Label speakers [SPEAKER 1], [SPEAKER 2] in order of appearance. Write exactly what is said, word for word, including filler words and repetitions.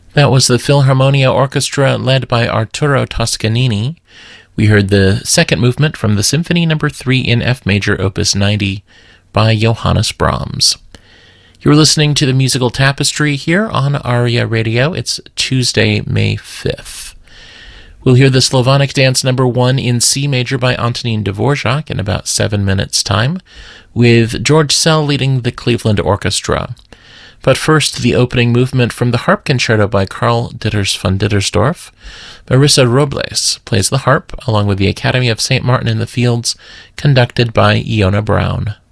[SPEAKER 1] That was the Philharmonia Orchestra led by Arturo Toscanini. We heard the second movement from the Symphony Number three in F Major, Opus ninety, by Johannes Brahms. You're listening to the Musical Tapestry here on Aria Radio. It's Tuesday, May fifth. We'll hear the Slavonic Dance Number one in C Major by Antonin Dvorak in about seven minutes' time, with George Szell leading the Cleveland Orchestra. But first, the opening movement from the Harp Concerto by Karl Ditters von Dittersdorf. Marissa Robles plays the harp, along with the Academy of Saint Martin in the Fields, conducted by Iona Brown.